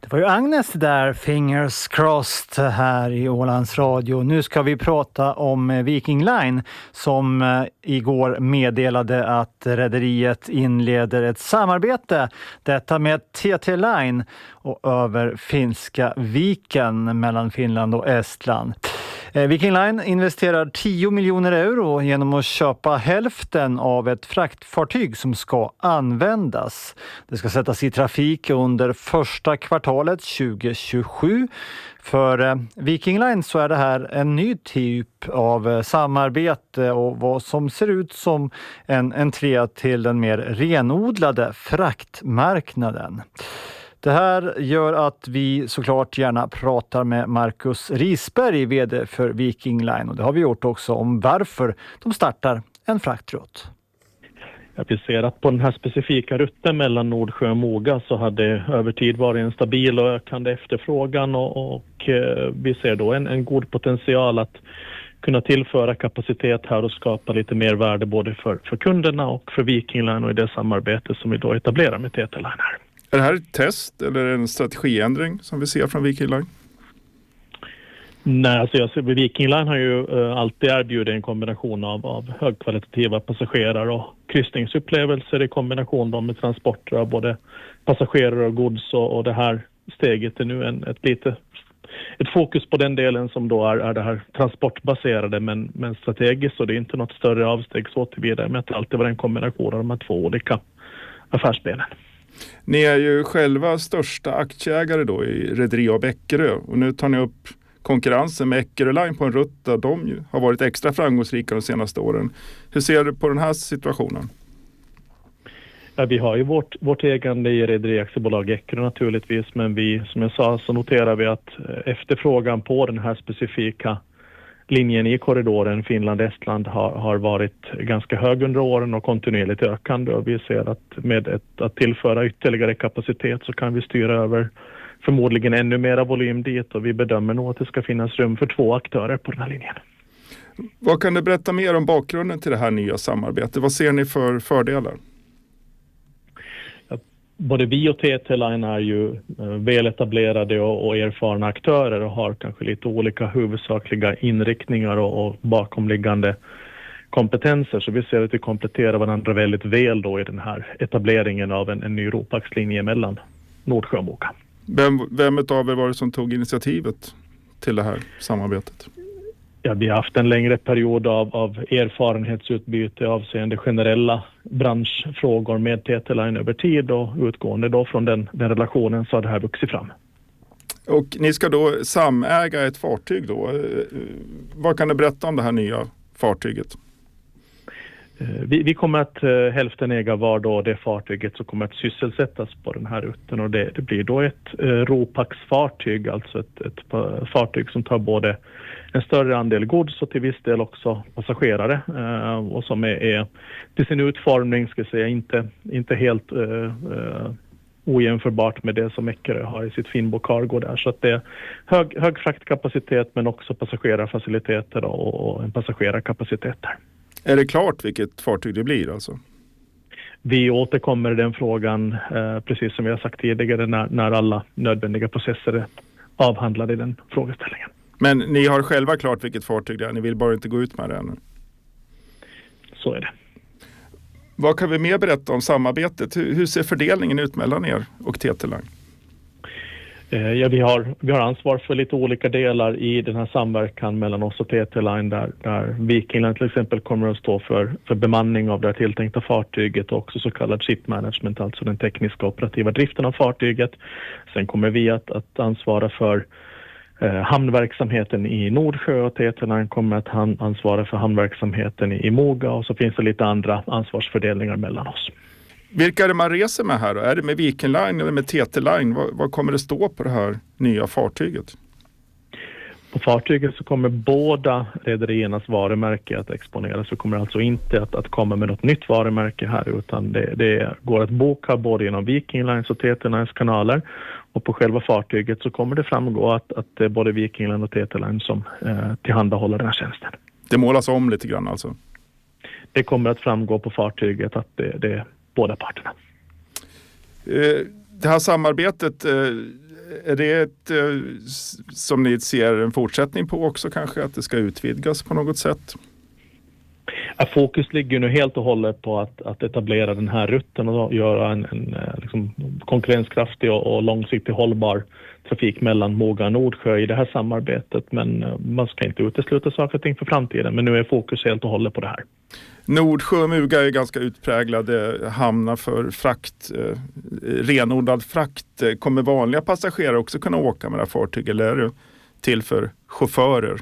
Det var ju Agnes där, fingers crossed här i Ålands Radio. Nu ska vi prata om Viking Line som igår meddelade att rederiet inleder ett samarbete. Detta med TT Line och över Finska viken mellan Finland och Estland. Viking Line investerar 10 miljoner euro genom att köpa hälften av ett fraktfartyg som ska användas. Det ska sättas i trafik under första kvartalet 2027. För Viking Line så är det här en ny typ av samarbete och vad som ser ut som en entré till den mer renodlade fraktmarknaden. Det här gör att vi såklart gärna pratar med Marcus Risberg, vd för Viking Line. Och det har vi gjort också om varför de startar en fraktrutt. Vi ser att på den här specifika rutten mellan Nordsjö och Moga så hade över tid varit en stabil och ökande efterfrågan och vi ser då en god potential att kunna tillföra kapacitet här och skapa lite mer värde både för kunderna och för Viking Line och i det samarbete som vi då etablerar med TT Line här. Är det här ett test eller en strategiändring som vi ser från Viking Line? Nej, alltså Viking Line har ju alltid erbjudit en kombination av högkvalitativa passagerare och kryssningsupplevelser i kombination med transporter av både passagerare och gods och det här steget är nu ett fokus på den delen som då är det här transportbaserade men strategiskt, och det är inte något större avsteg så tillvidare med att det alltid var en kombination av de här två olika affärsbenen. Ni är ju själva största aktieägare då i Rederi AB Eckerö och nu tar ni upp konkurrensen med Eckerö Line på en rutt där de ju har varit extra framgångsrika de senaste åren. Hur ser du på den här situationen? Ja, vi har ju vårt ägande i Rederi aktiebolag Eckerö naturligtvis, men vi, som jag sa, så noterar vi att efterfrågan på den här specifika linjen i korridoren Finland-Estland har varit ganska hög under åren och kontinuerligt ökande, och vi ser att med att tillföra ytterligare kapacitet så kan vi styra över förmodligen ännu mera volym dit, och vi bedömer nog att det ska finnas rum för 2 aktörer på den här linjen. Vad kan du berätta mer om bakgrunden till det här nya samarbetet? Vad ser ni för fördelar? Både vi och TT Line är ju väletablerade och erfarna aktörer och har kanske lite olika huvudsakliga inriktningar och bakomliggande kompetenser. Så vi ser att vi kompletterar varandra väldigt väl då i den här etableringen av en ny ropaxlinje mellan Nordsjö och Moga. Vem utav er var det som tog initiativet till det här samarbetet? Ja, vi har haft en längre period av erfarenhetsutbyte avseende generella branschfrågor med TT Line över tid, och utgående då från den relationen så har det här vuxit fram. Och ni ska då samäga ett fartyg då. Vad kan du berätta om det här nya fartyget? Vi kommer att hälften äga var då det fartyget som kommer att sysselsättas på den här rutten, och det blir då ett Ropax-fartyg, alltså ett fartyg som tar både en större andel gods och till viss del också passagerare, och som är till sin utformning ska jag säga inte helt ojämförbart med det som Eckerö har i sitt Finbo Cargo där, så att det är hög fraktkapacitet men också passagerarfaciliteter och en passagerarkapacitet där. Är det klart vilket fartyg det blir alltså? Vi återkommer i den frågan precis som vi har sagt tidigare när alla nödvändiga processer är avhandlade i den frågeställningen. Men ni har själva klart vilket fartyg det är, ni vill bara inte gå ut med det ännu? Så är det. Vad kan vi mer berätta om samarbetet? Hur ser fördelningen ut mellan er och TT Line? Ja, vi har ansvar för lite olika delar i den här samverkan mellan oss och TT Line där Viking Line till exempel kommer att stå för bemanning av det tilltänkta fartyget och också så kallad ship management, alltså den tekniska operativa driften av fartyget. Sen kommer vi att ansvara för hamnverksamheten i Nordsjö, och TT Line kommer att ansvara för hamnverksamheten i Moga, och så finns det lite andra ansvarsfördelningar mellan oss. Vilka är det man reser med här då? Är det med Viking Line eller med TT Line? Vad kommer det stå på det här nya fartyget? På fartyget så kommer båda rederiernas varumärke att exponeras. Så kommer alltså inte att komma med något nytt varumärke här, utan det går att boka både genom Viking Lines och TT Lines kanaler. Och på själva fartyget så kommer det framgå att det är både Viking Line och TT Line som tillhandahåller den här tjänsten. Det målas om lite grann alltså? Det kommer att framgå på fartyget att det är båda parterna. Det här samarbetet, är det ett, som ni ser en fortsättning på också kanske, att det ska utvidgas på något sätt? Fokus ligger nu helt och hållet på att etablera den här rutten och göra en liksom konkurrenskraftig och långsiktigt hållbar trafik mellan Moga och Nordsjö i det här samarbetet. Men man ska inte utesluta saker och ting för framtiden. Men nu är fokus helt och hållet på det här. Nordsjö och Muga är ganska utpräglade hamnar för frakt, renodlad frakt. Kommer vanliga passagerare också kunna åka med det här fartyg, eller är det till för chaufförer?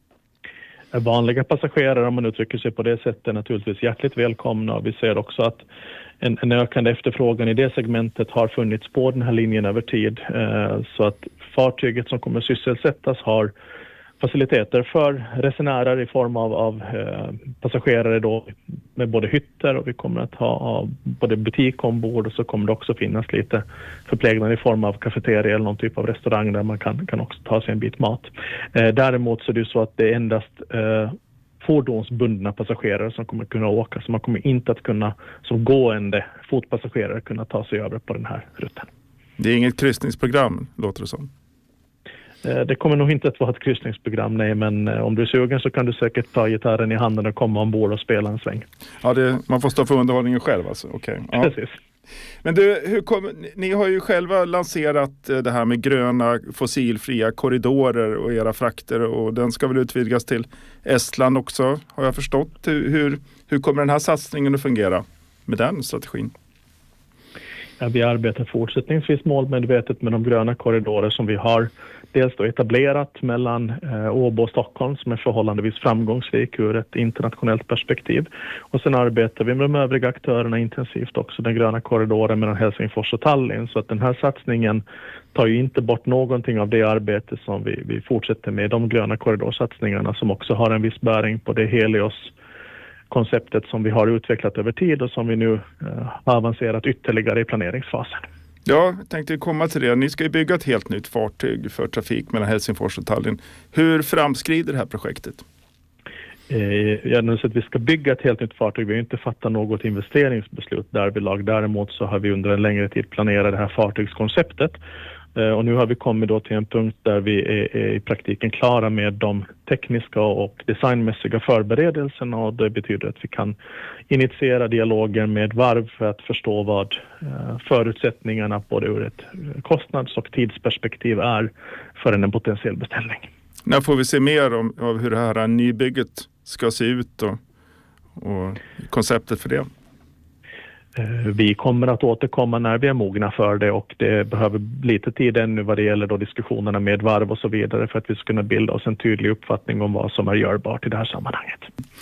Vanliga passagerare, om man uttrycker sig på det sättet, är naturligtvis hjärtligt välkomna. Vi ser också att en ökande efterfrågan i det segmentet har funnits på den här linjen över tid. Så att fartyget som kommer sysselsättas har faciliteter för resenärer i form av passagerare då, med både hytter, och vi kommer att ha både butik ombord, och så kommer det också finnas lite förplägnad i form av kafeteria eller någon typ av restaurang där man kan också ta sig en bit mat. Däremot så är det så att det är endast fordonsbundna passagerare som kommer kunna åka, så man kommer inte att kunna som gående fotpassagerare kunna ta sig över på den här rutten. Det är inget kryssningsprogram, låter det som. Det kommer nog inte att vara ett kryssningsprogram, nej, men om du är sugen så kan du säkert ta gitarren i handen och komma ombord och spela en sväng. Ja, man får stå för underhållningen själv alltså. Okay. Ja. Precis. Men ni har ju själva lanserat det här med gröna fossilfria korridorer och era frakter, och den ska väl utvidgas till Estland också, har jag förstått. Hur kommer den här satsningen att fungera med den strategin? Ja, vi arbetar fortsättningsvis målmedvetet med de gröna korridorer som vi har dels då etablerat mellan Åbo och Stockholm, som är förhållandevis framgångsrik ur ett internationellt perspektiv. Och sen arbetar vi med de övriga aktörerna intensivt också, den gröna korridoren mellan Helsingfors och Tallinn. Så att den här satsningen tar ju inte bort någonting av det arbete som vi fortsätter med, de gröna korridorsatsningarna som också har en viss bäring på det Helios-konceptet som vi har utvecklat över tid och som vi nu har avancerat ytterligare i planeringsfasen. Ja, jag tänkte komma till det. Ni ska ju bygga ett helt nytt fartyg för trafik mellan Helsingfors och Tallinn. Hur framskrider det här projektet? Att vi ska bygga ett helt nytt fartyg. Vi har inte fattat något investeringsbeslut därvidlag. Däremot så har vi under en längre tid planerat det här fartygskonceptet. Och nu har vi kommit då till en punkt där vi är i praktiken klara med de tekniska och designmässiga förberedelserna, och det betyder att vi kan initiera dialoger med varv för att förstå vad förutsättningarna både ur ett kostnads- och tidsperspektiv är för en potentiell beställning. När får vi se mer av hur det här nybygget ska se ut och konceptet för det? Vi kommer att återkomma när vi är mogna för det, och det behöver lite tid ännu vad det gäller då diskussionerna med varv och så vidare för att vi ska kunna bilda oss en tydlig uppfattning om vad som är görbart i det här sammanhanget.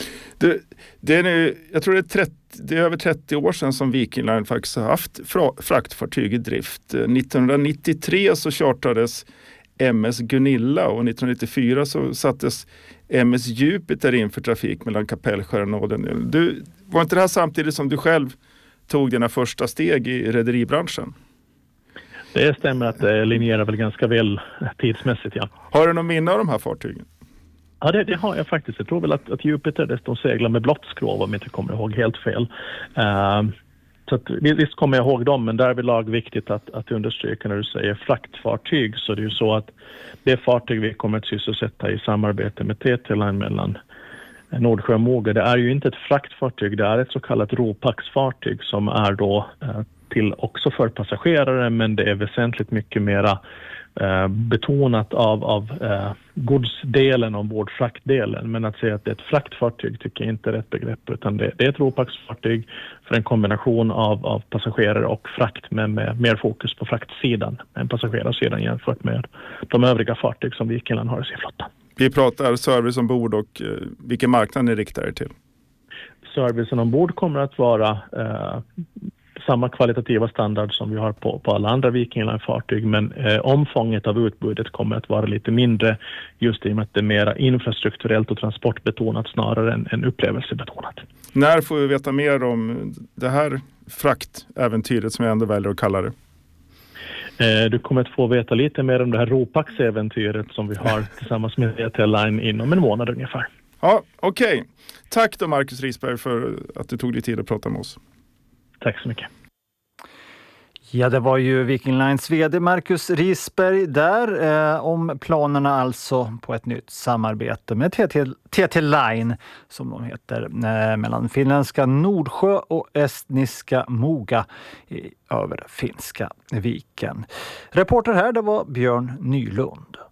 Jag tror det är över 30 år sedan som Viking Line faktiskt har haft fraktfartyg i drift. 1993 så chartrades MS Gunilla och 1994 så sattes MS Jupiter in för trafik mellan Kapellskär och Åden. Var inte det här samtidigt som du själv tog dina första steg i rederibranschen? Det stämmer att det linjerar väl ganska väl tidsmässigt, ja. Har du någon minne av de här fartygen? Ja, det har jag faktiskt. Jag tror väl att Jupiter de seglar med blått skrov, om jag inte kommer ihåg helt fel. Så att, visst kommer jag ihåg dem, men där är väl lag viktigt att understryka när du säger fraktfartyg, så det är ju så att det fartyg vi kommer att sysselsätta i samarbete med TT-Line mellan Nordsjö och Moga, det är ju inte ett fraktfartyg, det är ett så kallat ropaxfartyg som är då till också för passagerare, men det är väsentligt mycket mera betonat av godsdelen ombord, fraktdelen. Men att säga att det är ett fraktfartyg tycker jag inte är rätt begrepp, utan det är ett ropaxfartyg för en kombination av passagerare och frakt, med mer fokus på fraktsidan än passagerarsidan jämfört med de övriga fartyg som Viking Line har i sin flotta. Vi pratar service ombord, och vilken marknad ni riktar er till? Servicen ombord kommer att vara samma kvalitativa standard som vi har på alla andra Viking Line-fartyg, men omfånget av utbudet kommer att vara lite mindre, just i och med att det är mer infrastrukturellt och transportbetonat snarare än upplevelsebetonat. När får vi veta mer om det här fraktäventyret, som jag ändå väljer att kalla det? Du kommer att få veta lite mer om det här Ropax-äventyret som vi har tillsammans med TT-Line inom en månad ungefär. Ja, okej. Tack då Marcus Risberg för att du tog dig tid att prata med oss. Tack så mycket. Ja, det var ju Viking Lines vd Marcus Risberg där om planerna alltså på ett nytt samarbete med TT Line som de heter mellan finländska Nordsjö och estniska Muga över finska viken. Reporter här, det var Björn Nylund.